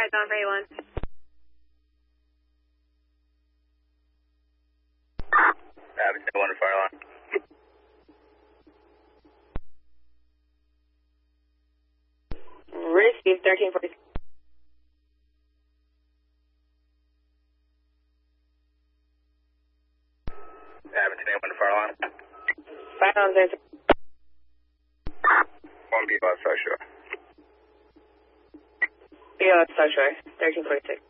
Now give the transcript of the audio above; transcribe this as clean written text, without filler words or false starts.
Python for A1. Abbott 1 to fire line. Receive 1346. Abbott 1 to fire line. Python 13. 1 B5 South Shore. BLS South Shore, 1346.